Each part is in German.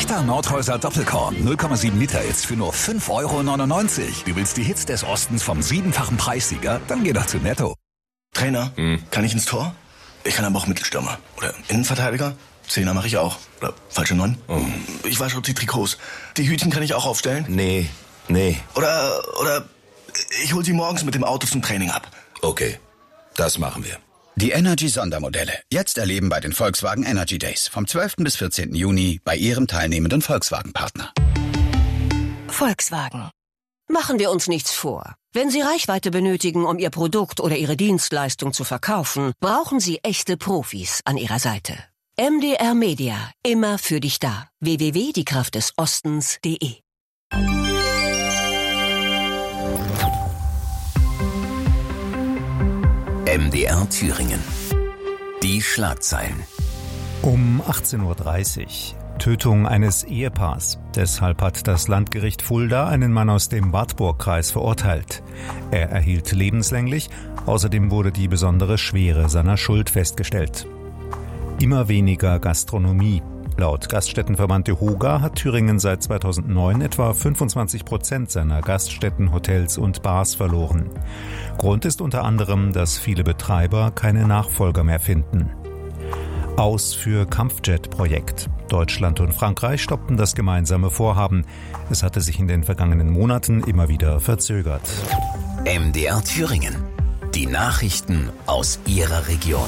Echter Nordhäuser Doppelkorn, 0,7 Liter jetzt für nur 5,99 €. Du willst die Hits des Ostens vom 7-fachen Preissieger? Dann geh doch zu Netto. Trainer, kann ich ins Tor? Ich kann aber auch Mittelstürmer. Oder Innenverteidiger? Zehner mache ich auch. Oder falsche 9. Ich wasche auch die Trikots. Die Hütchen kann ich auch aufstellen? Nee. Oder ich hol sie morgens mit dem Auto zum Training ab. Okay, das machen wir. Die Energy-Sondermodelle. Jetzt erleben bei den Volkswagen Energy Days. Vom 12. bis 14. Juni bei Ihrem teilnehmenden Volkswagen-Partner. Volkswagen. Machen wir uns nichts vor. Wenn Sie Reichweite benötigen, um Ihr Produkt oder Ihre Dienstleistung zu verkaufen, brauchen Sie echte Profis an Ihrer Seite. MDR Media. Immer für dich da. www.diekraftdesostens.de. MDR Thüringen. Die Schlagzeilen. Um 18:30 Uhr. Tötung eines Ehepaars. Deshalb hat das Landgericht Fulda einen Mann aus dem Wartburgkreis verurteilt. Er erhielt lebenslänglich. Außerdem wurde die besondere Schwere seiner Schuld festgestellt. Immer weniger Gastronomie. Laut Gaststättenverband DEHOGA hat Thüringen seit 2009 etwa 25% seiner Gaststätten, Hotels und Bars verloren. Grund ist unter anderem, dass viele Betreiber keine Nachfolger mehr finden. Aus für Kampfjet-Projekt. Deutschland und Frankreich stoppten das gemeinsame Vorhaben. Es hatte sich in den vergangenen Monaten immer wieder verzögert. MDR Thüringen. Die Nachrichten aus Ihrer Region.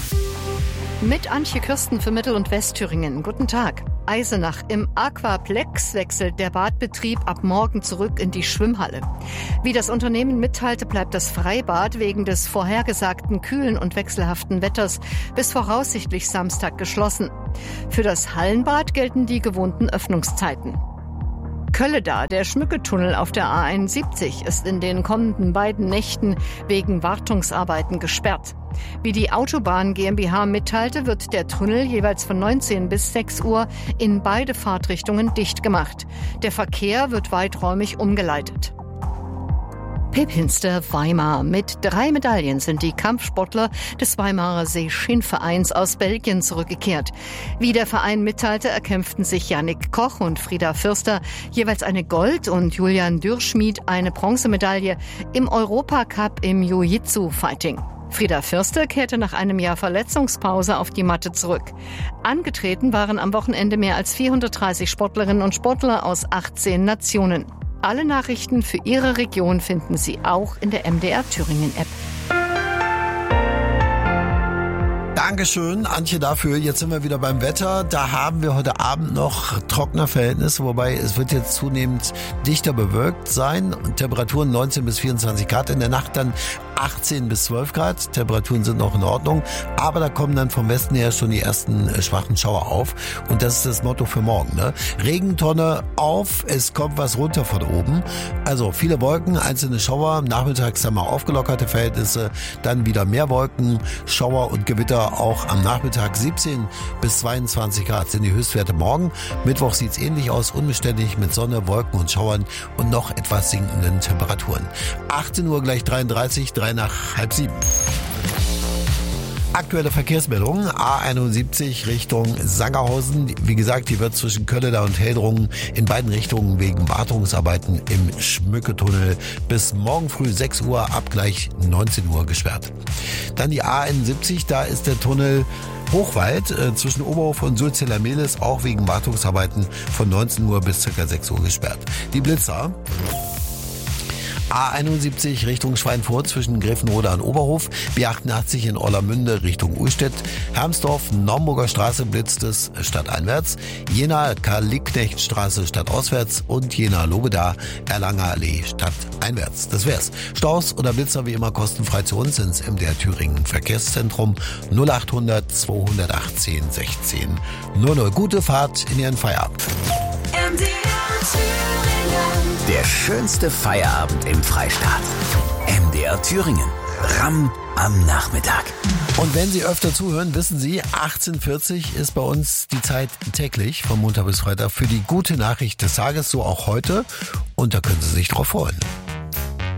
Mit Antje Kürsten für Mittel- und Westthüringen. Guten Tag. Eisenach. Im Aquaplex wechselt der Badbetrieb ab morgen zurück in die Schwimmhalle. Wie das Unternehmen mitteilte, bleibt das Freibad wegen des vorhergesagten kühlen und wechselhaften Wetters bis voraussichtlich Samstag geschlossen. Für das Hallenbad gelten die gewohnten Öffnungszeiten. Kölleda, der Schmücketunnel auf der A71, ist in den kommenden beiden Nächten wegen Wartungsarbeiten gesperrt. Wie die Autobahn GmbH mitteilte, wird der Tunnel jeweils von 19 bis 6 Uhr in beide Fahrtrichtungen dicht gemacht. Der Verkehr wird weiträumig umgeleitet. Pepinster Weimar. Mit 3 Medaillen sind die Kampfsportler des Weimarer Seeschin-Vereins aus Belgien zurückgekehrt. Wie der Verein mitteilte, erkämpften sich Jannik Koch und Frieda Fürster jeweils eine Gold- und Julian Dürschmied eine Bronzemedaille im Europacup im Jiu-Jitsu-Fighting. Frieda Fürster kehrte nach einem Jahr Verletzungspause auf die Matte zurück. Angetreten waren am Wochenende mehr als 430 Sportlerinnen und Sportler aus 18 Nationen. Alle Nachrichten für Ihre Region finden Sie auch in der MDR Thüringen App. Dankeschön, Antje, dafür. Jetzt sind wir wieder beim Wetter. Da haben wir heute Abend noch trockene Verhältnisse, wobei es wird jetzt zunehmend dichter bewölkt sein. Temperaturen 19 bis 24 Grad, in der Nacht dann 18 bis 12 Grad. Temperaturen sind noch in Ordnung, aber da kommen dann vom Westen her schon die ersten schwachen Schauer auf. Und das ist das Motto für morgen, ne? Regentonne auf, es kommt was runter von oben. Also viele Wolken, einzelne Schauer, nachmittags dann mal aufgelockerte Verhältnisse, dann wieder mehr Wolken, Schauer und Gewitter auch am Nachmittag. 17 bis 22 Grad sind die Höchstwerte morgen. Mittwoch sieht's ähnlich aus, unbeständig mit Sonne, Wolken und Schauern und noch etwas sinkenden Temperaturen. 18 Uhr gleich 33, 3 nach halb 7. Aktuelle Verkehrsmeldungen, A71 Richtung Sangerhausen. Wie gesagt, die wird zwischen Kölleda und Heldrungen in beiden Richtungen wegen Wartungsarbeiten im Schmücketunnel bis morgen früh 6 Uhr ab gleich 19 Uhr gesperrt. Dann die A71, da ist der Tunnel Hochwald zwischen Oberhof und Sulzella-Mehlis auch wegen Wartungsarbeiten von 19 Uhr bis ca. 6 Uhr gesperrt. Die Blitzer. A71 Richtung Schweinfurt zwischen Griffenroda und Oberhof, B88 in Orlamünde Richtung Uhlstedt, Hermsdorf, Naumburger Straße blitzt es stadteinwärts, Jena Karl-Liebknecht-Straße stadtauswärts und Jena Lobeda Erlanger Allee stadteinwärts. Das wär's. Staus oder Blitzer wie immer kostenfrei zu uns ins MDR Thüringen Verkehrszentrum 0800 218 16 00. Gute Fahrt in Ihren Feierabend. Der schönste Feierabend im Freistaat. MDR Thüringen. Ramm am Nachmittag. Und wenn Sie öfter zuhören, wissen Sie, 18:40 ist bei uns die Zeit täglich von Montag bis Freitag für die gute Nachricht des Tages, so auch heute. Und da können Sie sich drauf freuen.